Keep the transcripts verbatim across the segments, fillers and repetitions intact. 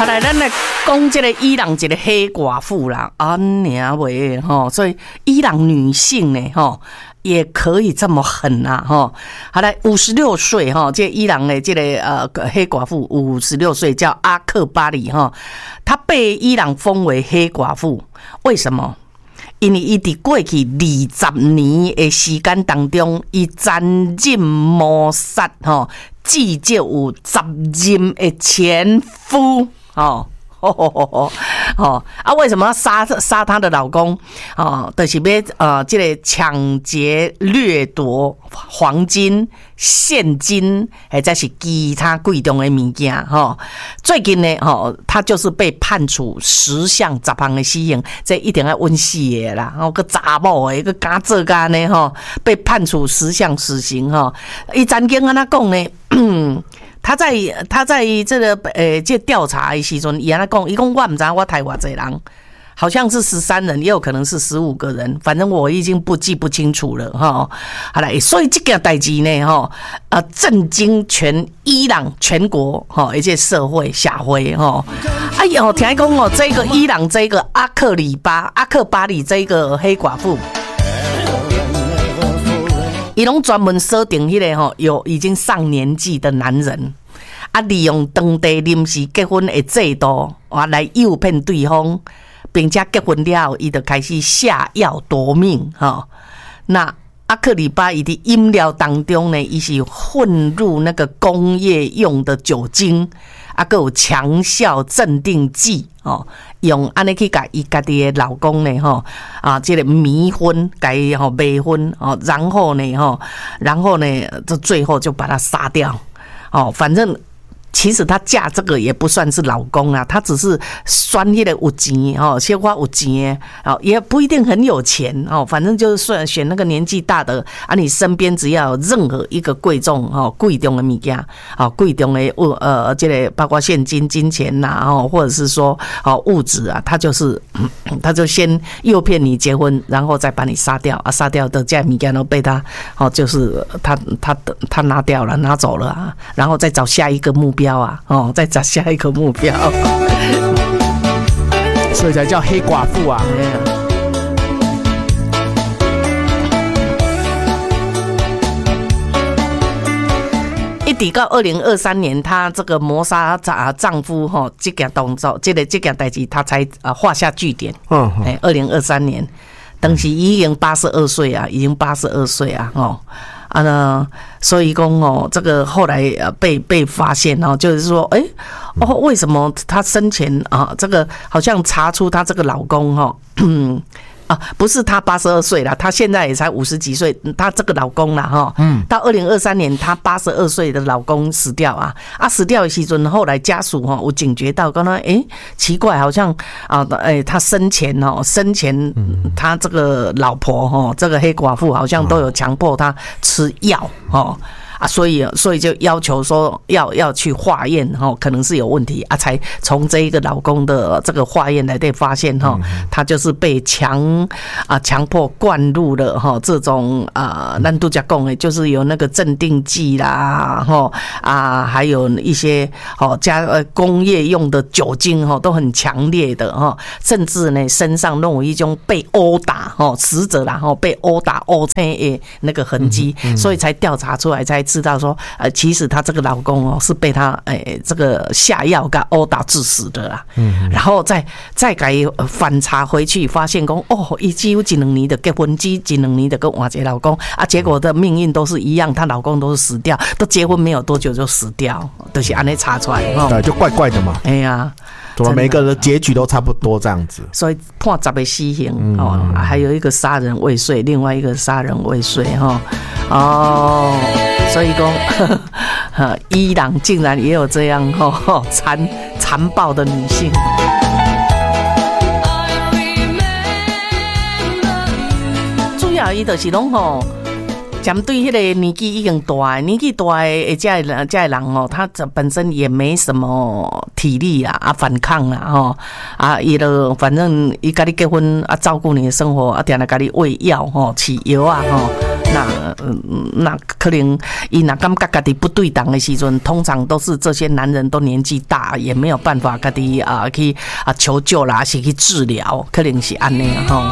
好来，咱来讲这个伊朗一个黑寡妇啦，啊娘喂吼，所以伊朗女性呢吼也可以这么狠呐吼。好来，五十六岁哈，这伊朗的这个呃黑寡妇五十六岁叫阿克巴里哈，她被伊朗封为黑寡妇，为什么？因为伊伫过去二十年的时间当中，伊沾染谋杀吼，至少有十任的前夫哦。哦哦哦哦啊！为什么要杀杀她的老公？哦，就是要呃，这个抢劫掠夺黄金、现金，或者是其他贵重的物件哈、哦。最近呢，哦，他就是被判处十项十项的死刑，这一定要温死的啦。哦，个查某的，个敢做干呢？哈、哦，被判处十项死刑哈。伊曾经安那讲呢？他在他在这个呃这调查的时阵，伊安那讲，伊讲我唔知我台偌济人，好像是十三人，也有可能是十五个人，反正我已经不记不清楚了哈。好了，所以这件代志呢，哈，呃，震惊全伊朗全国哈，而且社会社会哈。哎呦，听讲哦，这个伊朗这个阿克里巴阿克巴里这个黑寡妇。伊拢专门锁定迄个吼有已经上年纪的男人，啊，利用当地临时结婚的制度啊来诱骗对方，并且结婚了后，伊就开始下药夺命哈。那阿克里巴伊的饮料当中呢，伊是混入那个工业用的酒精，啊，还有强效镇定剂哦，用安尼去甲伊家己的老公呢吼啊，这个迷昏，甲伊吼迷昏哦，然后呢吼，然后呢，就最后就把他杀掉哦，反正。其实她嫁这个也不算是老公啊，她只是选迄个有钱哦，小可有钱哦，也不一定很有钱哦，反正就是选选那个年纪大的啊，你身边只要有任何一个贵重哦贵重的物件哦，贵重的物呃，这个包括现金、金钱呐哦，或者是说哦物质啊，他就是他就先诱骗你结婚，然后再把你杀掉啊，杀掉的这物件都被他哦，就是他他他拿掉了，拿走了啊，然后再找下一个目标。啊，哦，再找下一个目标， 所以才叫黑寡妇啊。 一直到二零二三年，她这个谋杀丈夫哈，这件动作，这个这件代志，她才啊画下句点。嗯，哎，二零二三年，当时已经八十二岁啊，已经八十二岁啊，哦。啊呢，所以讲哦，这个后来呃被被发现哦，就是说，哎、欸，哦，为什么她生前啊，这个好像查出她这个老公哈、哦，啊，不是她八十二岁了，她现在也才五十几岁，她这个老公啦哈，嗯，到二零二三年，她八十二岁的老公死掉啊，啊，死掉的时阵，后来家属哈，我警觉到，刚刚哎，奇怪，好像啊，哎，他生前哦，生前他这个老婆哈，这个黑寡妇好像都有强迫他吃药哦。啊，所以所以就要求说要要去化验哈，可能是有问题啊，才从这一个老公的这个化验来对发现哈，他就是被强啊强迫灌入了哈这种啊，咱都讲讲的，就是有那个镇定剂啦哈啊，还有一些哦加呃工业用的酒精哈，都很强烈的哈，甚至呢身上都有一种被殴打哈死者啦哈被殴打殴青的那个痕迹，所以才调查出来才。知道说，呃，其实她这个老公哦是被她诶、欸、这个下药给殴打致死的啦。嗯，然后再再改反查回去，发现讲哦，伊几乎一两年的结婚，几一两年的跟换一个老公啊，结果的命运都是一样，她老公都是死掉，都结婚没有多久就死掉，就是安尼查出来哦。 对，就怪怪的嘛。 哎呀。 怎么每个的结局都差不多这样子？ 所以判十个死刑、嗯、哦，还有一个杀人未遂，另外一个杀人未遂哈哦，所以讲伊朗竟然也有这样哈残残暴的女性。主要伊就是拢吼。针对迄个年纪已经大，年纪大的这个这个人哦，他本身也没什么体力啊，啊反抗啦吼，啊伊就反正伊跟你结婚啊，照顾你的生活啊，定来跟你喂药吼，起药啊吼， 那嗯，那可能伊若感觉家己不对当的时阵，通常都是这些男人都年纪大，也没有办法家己啊去啊求救啦，是去治疗，可能是安尼啊吼。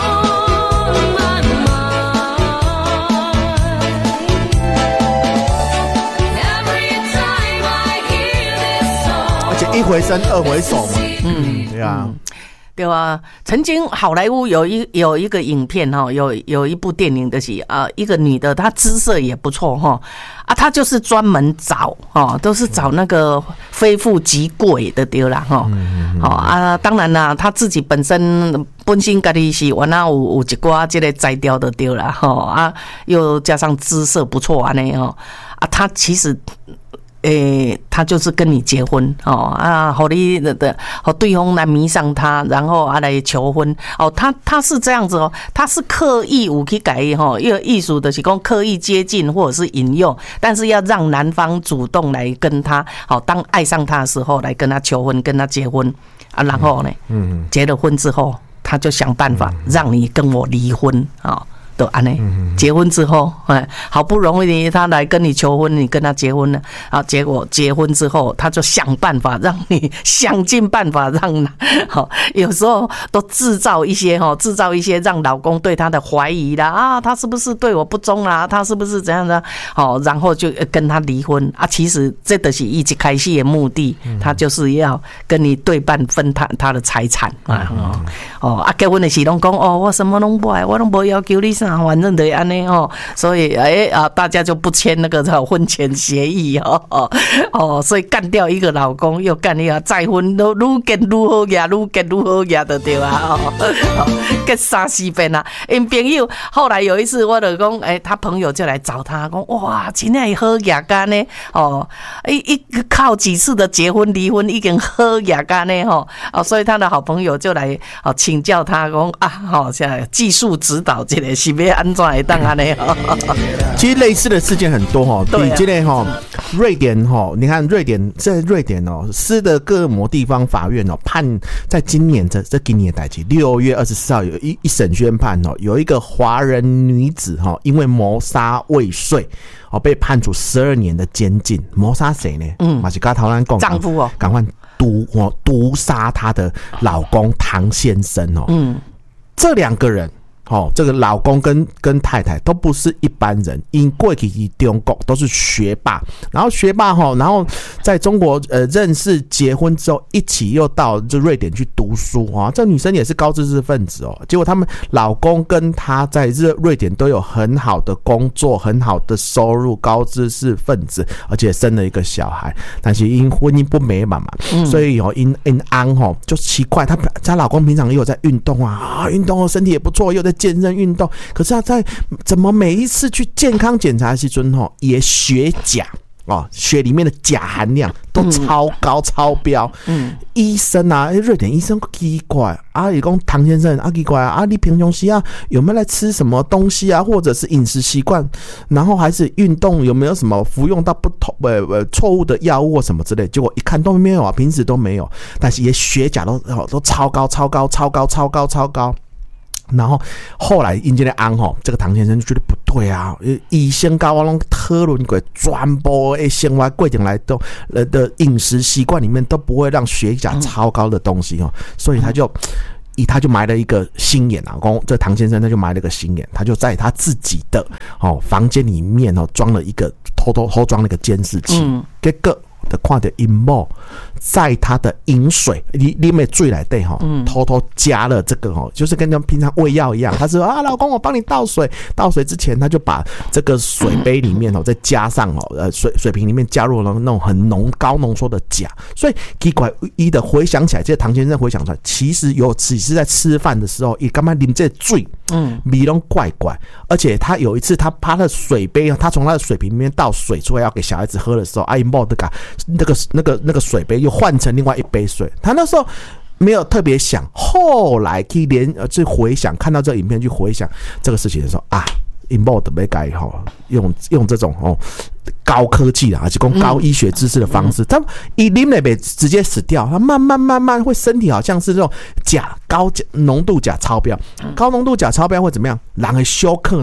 而且一回生二回熟嘛，嗯，对啊。嗯对啊，曾经好莱坞有一有一个影片哈，有有一部电影的是啊，一个女的，她姿色也不错哈啊，她就是专门找哈，都是找那个非富即贵的对啦哈，好啊，当然啦，她自己本身本身家己是原来有有一寡这个材料的对啦哈啊，又加上姿色不错安尼哈啊，她其实。诶、欸，他就是跟你结婚哦啊，好你的，好对方来迷上他，然后啊来求婚哦，他他是这样子哦，他是刻意有去改哈，因为艺术的是讲刻意接近或者是引诱，但是要让男方主动来跟他，好当爱上他的时候来跟他求婚，跟他结婚啊，然后呢，嗯，结了婚之后，他就想办法让你跟我离婚啊。哦都安尼，结婚之后，哎，好不容易他来跟你求婚，你跟他结婚了，啊，结果结婚之后，他就想办法让你想尽办法让，好，有时候都制造一些哈，制造一些让老公对他的怀疑啦，啊，他是不是对我不忠啦？他是不是怎样的？好，然后就跟他离婚啊。其实这都是一直开始的目的，他就是要跟你对半分他他的财产啊，哦，啊，结婚的时拢讲哦，我什么拢不爱，我拢不要求你。反正的安尼哦，所以哎啊，大家就不签那个婚前协议哦哦哦，所以干掉一个老公，又干一个再婚，都愈结愈好呀，愈结愈好呀的对吧？哦，结三四遍啊！因朋友后来有一次，我就讲，哎，他朋友就来找他，讲哇，真的好呀干呢哦，一一靠几次的结婚离婚，已经好呀干呢吼哦，所以他的好朋友就来哦请教他，讲啊，好现在技术指导这个是。要安怎会当安尼？ 其实类似的事件很多哈，比今天哈瑞典哈，你看瑞典在瑞典哦，斯德哥尔摩地方法院哦判，在今年这这今年的代志，六月二十四号有一一审宣判哦，有一个华人女子哈，因为谋杀未遂哦，被判处十二年的监禁。谋杀谁呢？嗯，马西嘎陶兰贡丈夫哦， 赶快毒哦毒杀她的老公唐先生哦。嗯，这两个人。哦，这个老公跟跟太太都不是一般人，因过去在中国都是学霸，然后学霸哈，然后在中国呃认识结婚之后，一起又到就瑞典去读书啊。这女生也是高知识分子哦，结果他们老公跟她在瑞瑞典都有很好的工作，很好的收入，高知识分子，而且生了一个小孩，但是因婚姻不美满嘛，嗯、所以哦因因安哈就奇怪，她她老公平常也有在运动啊，啊运动哦身体也不错，又在健身运动，可是他在怎么每一次去健康检查的时候吼，也血钾哦，血里面的钾含量都超高、嗯、超标。嗯，医生啊，瑞典医生奇怪啊，也讲唐先生啊奇怪啊，你平常时啊有没有来吃什么东西啊，或者是饮食习惯，然后还是运动有没有什么服用到不同呃呃错误的药物或什么之类？结果一看都没有啊，平时都没有，但是也血钾都都超高、超高、超高、超高、超高。然后后来因这个案吼，这个唐先生就觉得不对啊，医生跟我拢讨论过，全部的生活过程来都呃的饮食习惯里面都不会让血钾超高的东西哦，所以他就。以他就埋了一个心眼啊，这唐先生他就埋了一个心眼，他就在他自己的哦房间里面哦装了一个偷偷偷装了一个监视器，嗯、结果的看到阴谋在他的饮水里里面醉来对哈，偷偷加了这个哈，就是跟他们平常喂药一样。他说啊，老公，我帮你倒水，倒水之前他就把这个水杯里面哦再加上哦呃水水瓶里面加入了那种很浓高浓缩的钾，所以奇怪一的回想起来，这个唐先生回想出来，其实有只是在吃饭的时候，也干嘛啉这醉，嗯，味拢怪怪，而且他有一次他把他的水杯，他从他的水瓶里面倒水出来要给小孩子喝的时候，阿姨冒的个那个那个那个水杯又换成另外一杯水，他那时候没有特别想，后来去连呃去回想，看到这个影片去回想这个事情的时候啊，因某的要改吼，用用这种哦高科技啊，还是讲高医学知识的方式，他一啉了被直接死掉，他慢慢慢慢会身体好像是这种钾高浓度钾超标，高浓度钾超标会怎么样？人会休克呢？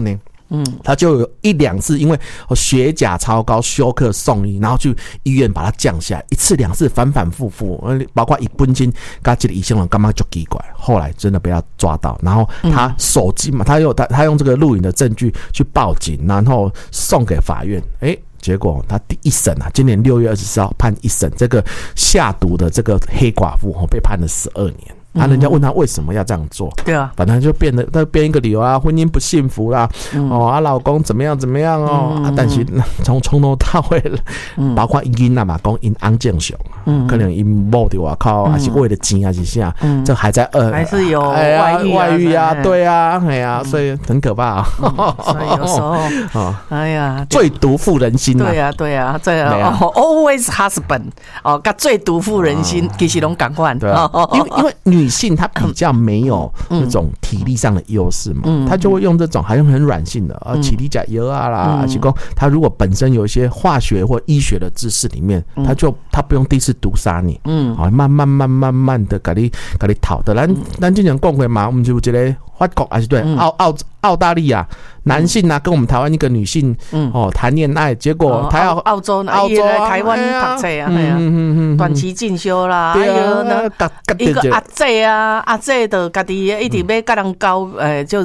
嗯，他就有一两次因为血钾超高休克送医，然后去医院把他降下来，一次两次反反复复，包括一本金跟这个医生人干嘛就奇怪，后来真的被他抓到，然后他手机嘛，他用他他用这个录影的证据去报警，然后送给法院，哎。结果他第一审啊，今年六月二十四号判一审，这个下毒的这个黑寡妇哦，被判了十二年。啊，人家问他为什么要这样做？对啊，反正就变得他编一个理由啊，婚姻不幸福啦，嗯、哦，啊，老公怎么样怎么样哦，嗯、啊，但是从从头到尾，嗯、包括因啊嘛，讲因安正雄，嗯、可能因某的外口，还、嗯、是为了钱还是啥，嗯、这还在呃， 还是有外遇啊， 外遇啊，对啊，哎呀、啊，所以很可怕啊。 嗯、所以有时候，哦、哎呀， 最毒妇人心、啊。 对啊，对啊，这啊、哦、，always husband 哦，甲最毒妇人心，其实拢共款。 对啊，因为因为女性她比较没有那种体力上的优势嘛，嗯、她就会用这种好像很软性的啊，起立甲油啊啦，而且讲她如果本身有一些化学或医学的知识里面，她就她不用第一次毒杀你，嗯，好，慢慢慢慢慢的给你给你讨的。咱咱经常讲过嘛，我们就有一个法国还是对澳澳澳大利亚。男性啊，跟我们台湾一个女性，嗯、哦谈恋爱，结果他要、 哦、澳洲呢，澳洲来台湾读册啊，哎呀、嗯，短期进修啦，还有呢，一个阿姐啊，阿姐的家己一直要跟人交，哎，就是，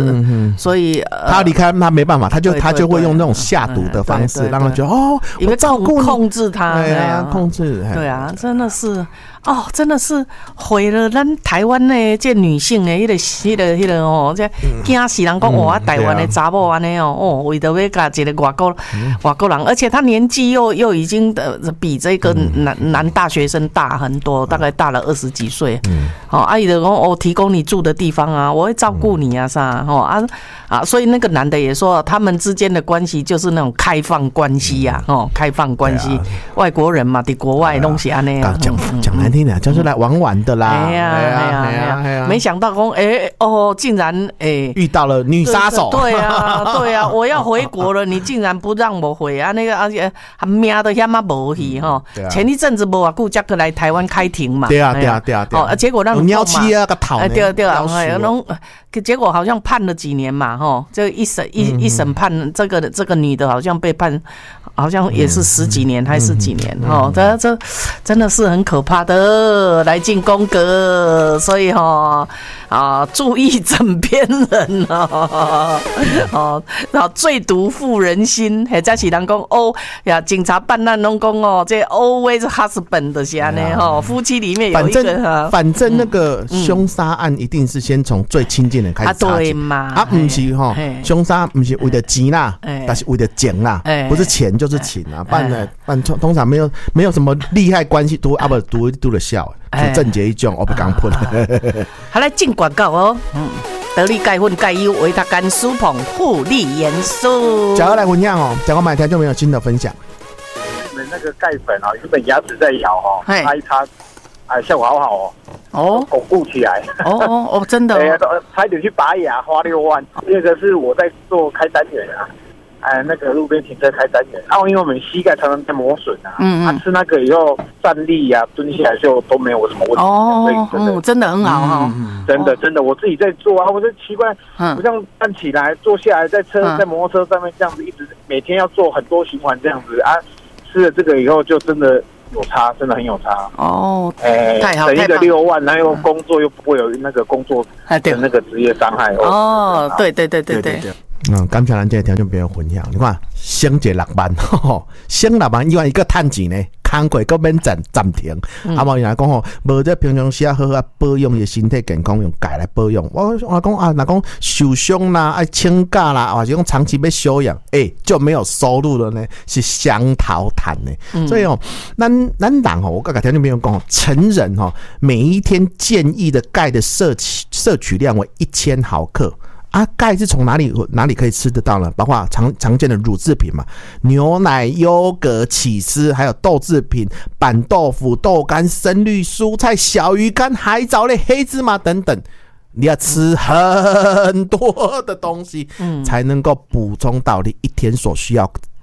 嗯、所以、呃、 他离开他没办法，他就他就会用那种下毒的方式，让他觉得哦，我照顾控制他， 对啊，控制， 对啊，真的是。哦，真的是毁了咱台湾的这女性的迄个、迄个、迄个哦，这惊死人讲哇，台湾的查某安尼哦，哦，为着要甲一个外国外国人，而且他年纪又又已经的比这个男男大学生大很多，大概大了二十几岁。哦，阿姨的讲哦，提供你住的地方啊，我会照顾你啊，啥哦啊啊，所以那个男的也说，他们之间的关系就是那种开放关系呀，哦，开放关系，外国人嘛，在国外东西安尼啊， 讲讲难听点，就是来玩玩的啦。 哎呀哎呀哎呀，没想到讲哎哦，竟然哎遇到了女杀手。 对啊对啊，我要回国了，你竟然不让我回啊？那个而且命都遐嘛无去哈。前一阵子无偌久，才过来台湾开庭嘛。 对啊对啊对啊对啊。 结果让鸟七啊个头。 哎对对啊，哎拢结果好像判了几年嘛哈，这一审一一审判这个这个女的好像被判。好像也是十几年还是几年哦，这这真的是很可怕的来进宫格，所以哈啊注意枕边人哦哦，然后最毒妇人心，或者是人讲哦呀，警察办案拢讲哦，这 always husband 的是安尼哈，夫妻里面有一个反正反正那个凶杀案一定是先从最亲近的人开始查起嘛，啊不是哈，凶杀不是为了钱啦，但是为了钱啦，不是钱。就是请啊，办了办通常没有没有什么利害关系，都啊不都都了笑，就正结一种，我不敢喷。 好来进广告哦，嗯，得力钙粉钙优维他甘舒捧护理元素。 讲来分享哦，讲我买条就没有新的分享。 你们那个钙粉啊，原本牙齿在咬哦，擦一擦，哎，效果好好哦。哦，巩固起来。 哦哦哦，真的、哦。 哎，差点去拔牙，花六万。第二个是我在做开单元啊。哎，那个路边停车开单元，啊，因为我们膝盖常常在磨损啊，嗯嗯，他吃那个以后站立啊、蹲下来就都没有什么问题， 哦，所以真的、嗯、真的很好哈、哦嗯，真的真的，我自己在做啊，我就奇怪，嗯，我这样站起来、坐下来，在车、嗯、在摩托车上面这样子，一直每天要做很多循环这样子啊，吃了这个以后就真的有差，真的很有差哦， 哎，太好，省一个六万，然后又工作又不会有那个工作的那个职业伤害哦， 哦，对对对对对。 嗯，刚才咱这个条件别人分享，你看省一六万，吼，省六万以外一个趁钱呢，工课搁免暂暂停。啊，无人来讲吼，无在平常时啊好好保养伊身体健康，用钙来保养。我我讲啊，若讲受伤啦、爱请假啦，或者讲长期要休养，诶、欸，就没有收入了呢，是相逃谈呢。嗯、所以哦，咱咱人吼，我刚才条件别人讲，成人吼，每一天建议的钙的摄取摄取量为一千毫克。啊，钙是从哪里哪里可以吃得到呢？包括常常见的乳制品嘛，牛奶、优格、起司，还有豆制品、板豆腐、豆干、深绿蔬菜、小鱼干、海藻类、黑芝麻等等。你要吃很多的东西，嗯、才能够补充到你一天所需要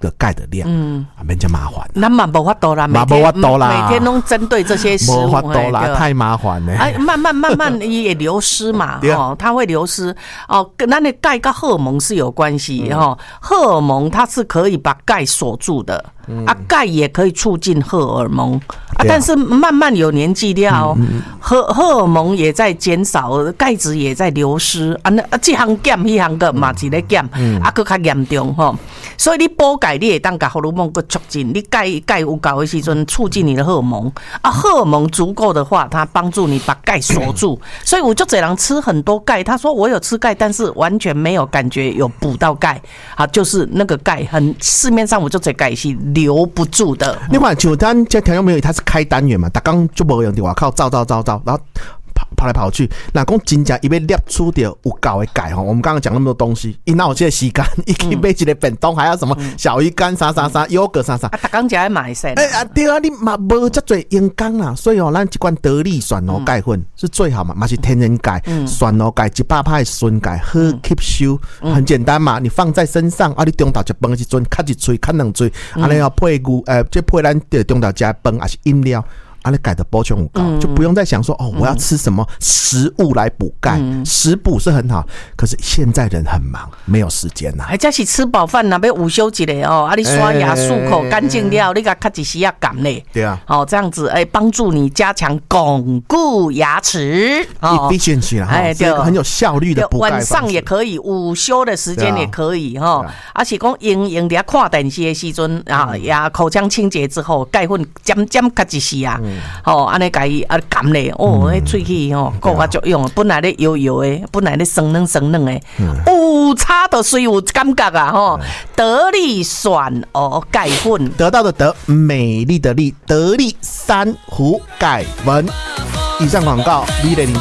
的钙的量，嗯，免这麻烦。 那嘛无法度啦， 嘛无法度啦， 每天都针对这些食物， 无法度啦，太麻烦了。 哎，慢慢慢慢也流失嘛，哦，它会流失哦，跟咱的钙跟荷尔蒙是有关系哈。荷尔蒙它是可以把钙锁住的，啊，钙也可以促进荷尔蒙啊，但是慢慢有年纪了，荷荷尔蒙也在减少，钙质也在流失啊，那啊这项减，那项个嘛是咧减，啊，搁较严重吼。所以你补钙，你会当把荷尔蒙个促进，你钙钙有够的时阵，促进你的荷尔蒙啊，荷尔蒙足够的话，它帮助你把钙锁住。所以我就这人吃很多钙，他说我有吃钙，但是完全没有感觉有补到钙啊，就是那个钙很市面上我就这钙是留不住的。 你看，像咱这条友没有，他是开单元嘛，大刚就无用的外靠照照照照，然后。跑来跑去，那讲真正伊要摄取到有够的钙吼，我们刚刚讲那么多东西，伊哪有这个时间？伊去买一个便当，还要什么小鱼干啥啥啥，优格啥啥。 啊，大刚食爱买噻。 哎啊，对啊，你嘛无遮多阳光啦，所以哦，咱一罐得力酸螺钙粉是最好嘛，嘛是天然钙，酸螺钙一百趴的纯钙，好吸收，很简单嘛，你放在身上啊，你中昼食饭的时阵，咳一喙，咳两喙，安尼要配牛，呃，这配咱的中昼食饭还是饮料。啊，你钙的补充很高，就不用再想说哦，我要吃什么食物来补钙，嗯、食补是很好，可是现在人很忙，没有时间呐、啊。 哎，这是吃饱饭呐，要午休一下哦，啊，你刷牙漱口干净了，你甲卡一时要赶嘞。 对啊， 哦，这样子哎，帮助你加强巩固牙齿。 哦 efficiency 啦，哎，对，很有效率的补钙。 晚上也可以，午休的时间也可以哈。而且讲用用伫看电视的时阵啊，也口腔清洁之后，钙粉沾沾卡一时啊。哦，安尼甲伊啊含咧，哦，迄喙齿吼，够有作用。本来咧油油的，本来咧酸嫩酸嫩的，有差就虽有感觉啊吼。得力选哦钙粉， 得到的得，美丽的丽，得力珊瑚钙粉。以上广告，美丽